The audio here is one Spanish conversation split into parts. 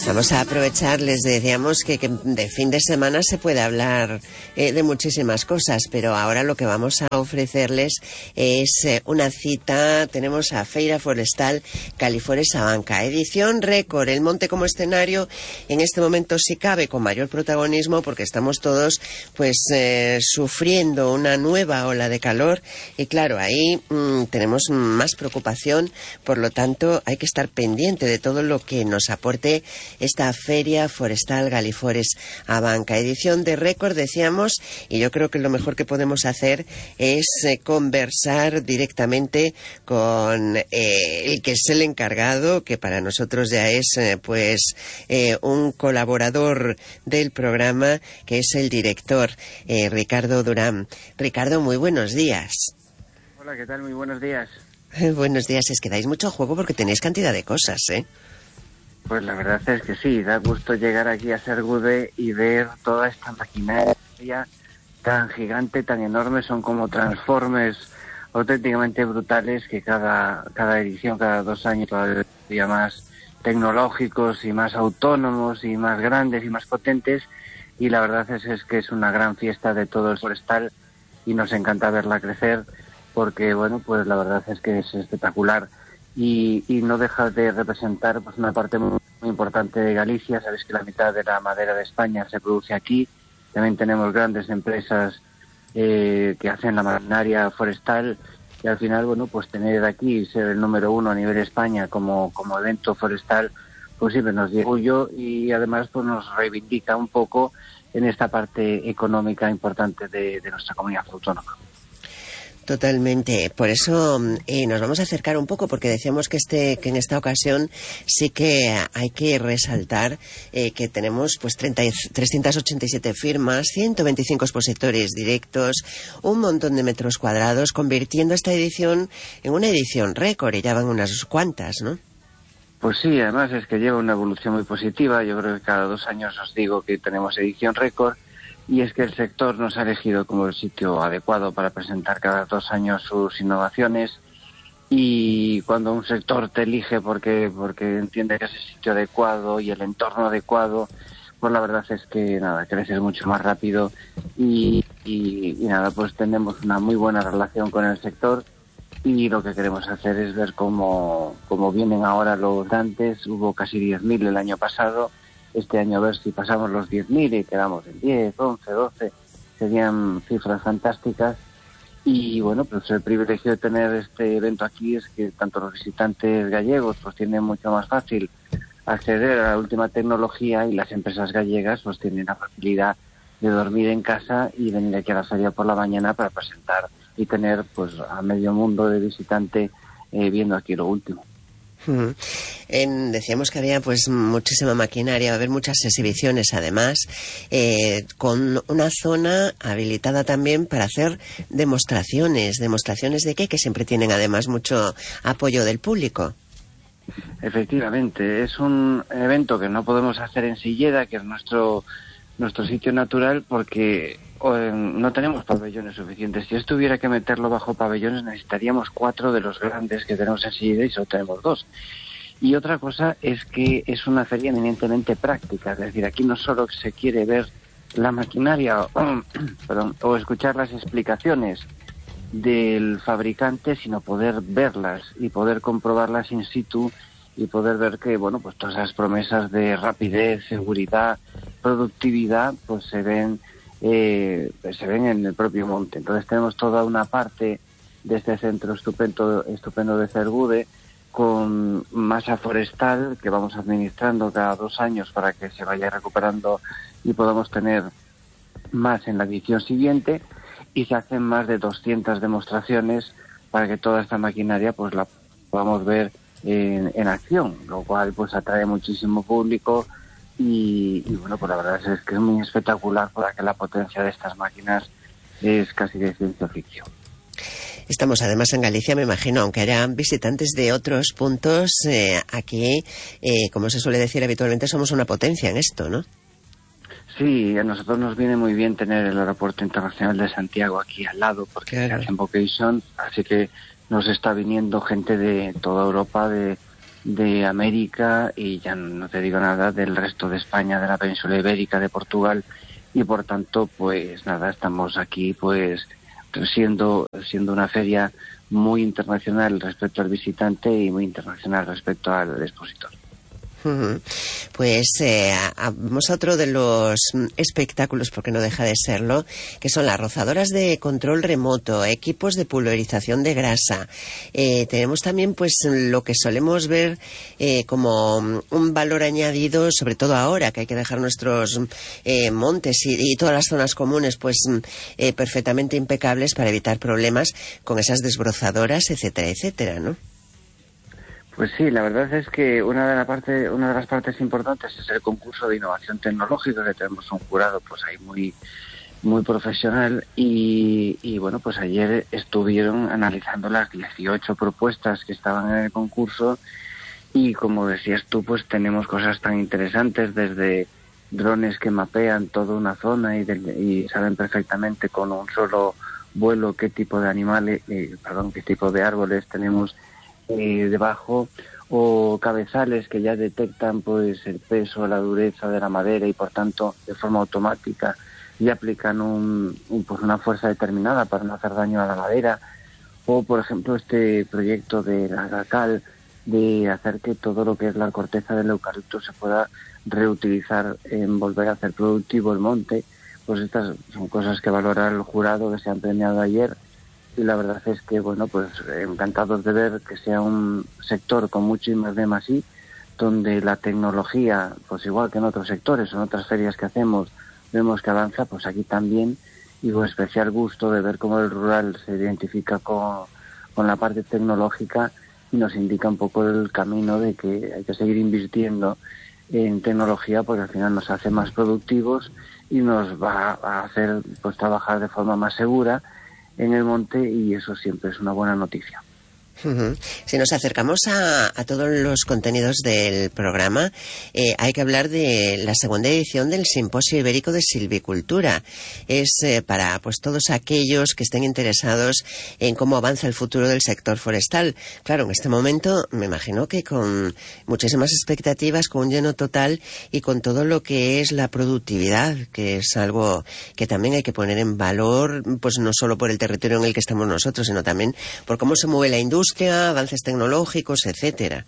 Vamos a aprovechar, les decíamos que de fin de semana se puede hablar de muchísimas cosas, pero ahora lo que vamos a ofrecerles es una cita. Tenemos a Feira Forestal Galifores Abanca, edición récord, el monte como escenario, en este momento si cabe con mayor protagonismo, porque estamos todos pues sufriendo una nueva ola de calor y claro, ahí tenemos más preocupación, por lo tanto hay que estar pendiente de todo lo que nos aporte esta Feria Forestal Galifores Abanca, edición de récord, decíamos, y yo creo que lo mejor que podemos hacer es conversar directamente con el que es el encargado, que para nosotros ya es un colaborador del programa, que es el director, Ricardo Durán. Ricardo, muy buenos días. Hola, ¿qué tal? Muy buenos días. Buenos días, es que dais mucho juego porque tenéis cantidad de cosas, ¿eh? Pues la verdad es que sí, da gusto llegar aquí a Sergude y ver toda esta maquinaria tan gigante, tan enorme, son como transformes auténticamente brutales que cada edición, cada 2 años, todavía más tecnológicos y más autónomos y más grandes y más potentes, y la verdad es que es una gran fiesta de todo el forestal y nos encanta verla crecer porque, bueno, pues la verdad es que es espectacular. Y no deja de representar pues una parte muy importante de Galicia. Sabéis que la mitad de la madera de España se produce aquí. También tenemos grandes empresas que hacen la maquinaria forestal y al final, bueno, pues tener aquí ser el número 1 a nivel España como evento forestal, pues siempre nos dio orgullo y además pues nos reivindica un poco en esta parte económica importante de nuestra comunidad autónoma. Totalmente. Por eso nos vamos a acercar un poco, porque decíamos que en esta ocasión sí que hay que resaltar que tenemos pues 387 firmas, 125 expositores directos, un montón de metros cuadrados, convirtiendo esta edición en una edición récord, y ya van unas cuantas, ¿no? Pues sí, además es que lleva una evolución muy positiva. Yo creo que cada 2 años os digo que tenemos edición récord. Y es que el sector nos ha elegido como el sitio adecuado para presentar cada 2 años sus innovaciones. Y cuando un sector te elige porque entiende que es el sitio adecuado y el entorno adecuado, pues la verdad es que nada, creces mucho más rápido y nada, pues tenemos una muy buena relación con el sector y lo que queremos hacer es ver cómo vienen ahora los dantes. Hubo casi 10.000 el año pasado. Este año a ver si pasamos los 10.000 y quedamos en 10, 11, 12. Serían cifras fantásticas. Y bueno, pues el privilegio de tener este evento aquí es que tanto los visitantes gallegos pues tienen mucho más fácil acceder a la última tecnología y las empresas gallegas pues tienen la facilidad de dormir en casa y venir aquí a la feria por la mañana para presentar y tener pues a medio mundo de visitante viendo aquí lo último. Decíamos que había pues muchísima maquinaria, va a haber muchas exhibiciones además, con una zona habilitada también para hacer demostraciones de qué, que siempre tienen además mucho apoyo del público. Efectivamente, es un evento que no podemos hacer en Silleda, que es nuestro sitio natural, porque no tenemos pabellones suficientes. Si esto hubiera que meterlo bajo pabellones, necesitaríamos 4 de los grandes que tenemos en Silleda y solo tenemos 2. Y otra cosa es que es una feria eminentemente práctica, es decir, aquí no solo se quiere ver la maquinaria o escuchar las explicaciones del fabricante, sino poder verlas y poder comprobarlas in situ y poder ver que, bueno, pues todas esas promesas de rapidez, seguridad, productividad, pues se ven en el propio monte. Entonces tenemos toda una parte de este centro estupendo de Sergude con masa forestal que vamos administrando cada 2 años para que se vaya recuperando y podamos tener más en la edición siguiente, y se hacen más de 200 demostraciones para que toda esta maquinaria pues la podamos ver en acción, lo cual pues atrae muchísimo público y bueno, pues la verdad es que es muy espectacular, porque la potencia de estas máquinas es casi de ciencia ficción. Estamos además en Galicia, me imagino, aunque hayan visitantes de otros puntos, aquí, como se suele decir habitualmente, somos una potencia en esto, ¿no? Sí, a nosotros nos viene muy bien tener el Aeropuerto Internacional de Santiago aquí al lado, porque se hace en Vocation, así que nos está viniendo gente de toda Europa, de de América, y ya no te digo nada del resto de España, de la península ibérica, de Portugal, y por tanto, pues nada, estamos aquí pues siendo una feria muy internacional respecto al visitante y muy internacional respecto al expositor. Pues vamos a otro de los espectáculos, porque no deja de serlo, que son las rozadoras de control remoto, equipos de pulverización de grasa. Tenemos también pues lo que solemos ver como un valor añadido, sobre todo ahora que hay que dejar nuestros montes y todas las zonas comunes pues perfectamente impecables para evitar problemas con esas desbrozadoras, etcétera, etcétera, ¿no? Pues sí, la verdad es que una de las partes importantes es el concurso de innovación tecnológica, que tenemos un jurado pues ahí muy profesional, y bueno, pues ayer estuvieron analizando las 18 propuestas que estaban en el concurso, y como decías tú, pues tenemos cosas tan interesantes, desde drones que mapean toda una zona y saben perfectamente con un solo vuelo qué tipo de animales, qué tipo de árboles tenemos debajo, o cabezales que ya detectan pues el peso, la dureza de la madera, y por tanto de forma automática ya aplican una fuerza determinada para no hacer daño a la madera. O por ejemplo este proyecto de la GACAL de hacer que todo lo que es la corteza del eucalipto se pueda reutilizar en volver a hacer productivo el monte. Pues estas son cosas que valora el jurado, que se han premiado ayer. Y la verdad es que, bueno, pues encantados de ver que sea un sector con mucho I+D+I, donde la tecnología, pues igual que en otros sectores o en otras ferias que hacemos, vemos que avanza, pues aquí también, y con especial gusto de ver cómo el rural se identifica con la parte tecnológica y nos indica un poco el camino de que hay que seguir invirtiendo en tecnología, porque al final nos hace más productivos y nos va a hacer pues trabajar de forma más segura en el monte, y eso siempre es una buena noticia. Si nos acercamos a todos los contenidos del programa, hay que hablar de la segunda edición del Simposio Ibérico de Silvicultura. Es para pues todos aquellos que estén interesados en cómo avanza el futuro del sector forestal. Claro, en este momento me imagino que con muchísimas expectativas, con un lleno total y con todo lo que es la productividad, que es algo que también hay que poner en valor, pues no solo por el territorio en el que estamos nosotros, sino también por cómo se mueve la industria, avances tecnológicos, etcétera.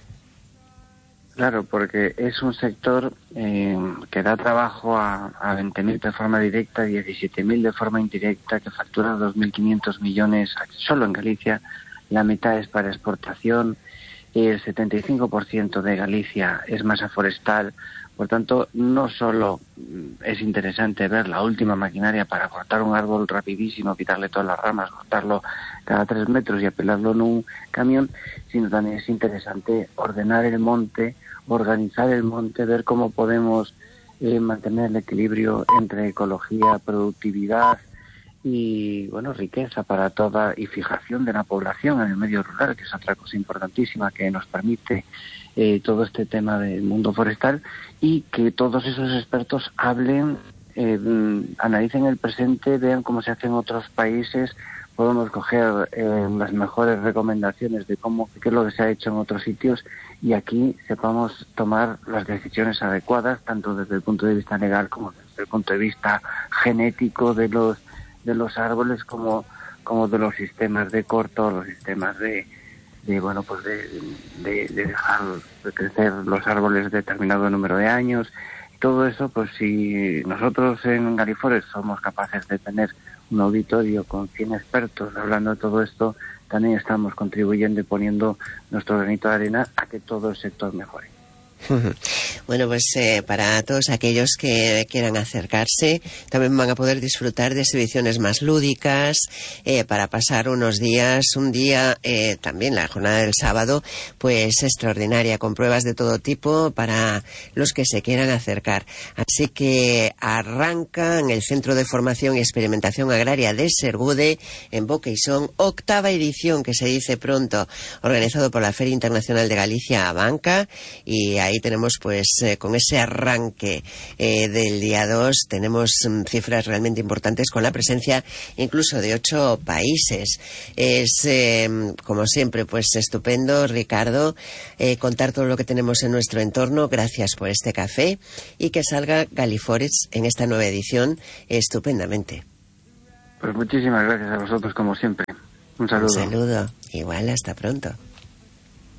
Claro, porque es un sector que da trabajo a 20.000 de forma directa, 17.000 de forma indirecta, que factura 2.500 millones solo en Galicia. La mitad es para exportación, el 75% de Galicia es masa forestal. Por tanto, no solo es interesante ver la última maquinaria para cortar un árbol rapidísimo, quitarle todas las ramas, cortarlo cada 3 metros y apelarlo en un camión, sino también es interesante ordenar el monte, organizar el monte, ver cómo podemos mantener el equilibrio entre ecología, productividad y bueno, riqueza para toda, y fijación de la población en el medio rural, que es otra cosa importantísima que nos permite todo este tema del mundo forestal, y que todos esos expertos hablen, analicen el presente, vean cómo se hace en otros países. Podemos coger las mejores recomendaciones de qué es lo que se ha hecho en otros sitios, y aquí sepamos tomar las decisiones adecuadas, tanto desde el punto de vista legal como desde el punto de vista genético de los árboles, como de los sistemas de corto, los sistemas de dejar de crecer los árboles determinado número de años. Todo eso, pues si nosotros en Galiforest somos capaces de tener un auditorio con 100 expertos hablando de todo esto, también estamos contribuyendo y poniendo nuestro granito de arena a que todo el sector mejore. Bueno, pues para todos aquellos que quieran acercarse, también van a poder disfrutar de exhibiciones más lúdicas, para pasar un día, también la jornada del sábado, pues extraordinaria, con pruebas de todo tipo para los que se quieran acercar. Así que arranca en el Centro de Formación y Experimentación Agraria de Sergude, en Boqueisón, 8ª edición, que se dice pronto, organizado por la Feria Internacional de Galicia Abanca, y ahí tenemos pues con ese arranque del día 2, tenemos cifras realmente importantes con la presencia incluso de 8 países. Es, como siempre, pues estupendo, Ricardo, contar todo lo que tenemos en nuestro entorno. Gracias por este café y que salga Galiforex en esta nueva edición estupendamente. Pues muchísimas gracias a vosotros como siempre. Un saludo. Un saludo. Igual, hasta pronto.